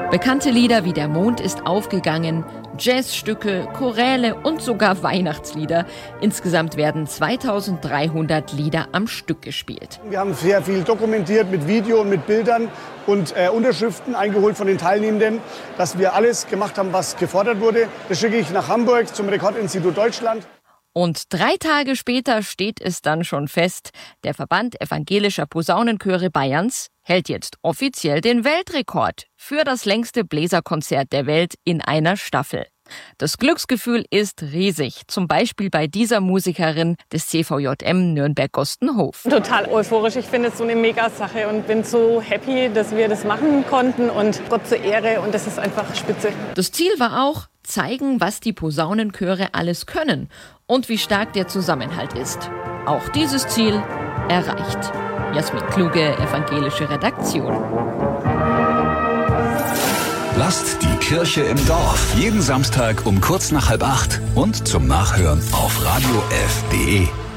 Bekannte Lieder wie Der Mond ist aufgegangen, Jazzstücke, Choräle und sogar Weihnachtslieder. Insgesamt werden 2300 Lieder am Stück gespielt. Wir haben sehr viel dokumentiert mit Video und mit Bildern und Unterschriften eingeholt von den Teilnehmenden, dass wir alles gemacht haben, was gefordert wurde. Das schicke ich nach Hamburg zum Rekordinstitut Deutschland. Und 3 Tage später steht es dann schon fest, der Verband evangelischer Posaunenchöre Bayerns hält jetzt offiziell den Weltrekord für das längste Bläserkonzert der Welt in einer Staffel. Das Glücksgefühl ist riesig, zum Beispiel bei dieser Musikerin des CVJM Nürnberg-Gostenhof. Total euphorisch, ich finde es so eine Mega-Sache und bin so happy, dass wir das machen konnten und Gott zur Ehre und das ist einfach spitze. Das Ziel war auch, zeigen, was die Posaunenchöre alles können und wie stark der Zusammenhalt ist. Auch dieses Ziel erreicht. Jasmin Kluge, evangelische Redaktion. Lasst die Kirche im Dorf. Jeden Samstag um kurz nach 7:30 und zum Nachhören auf radiof.de.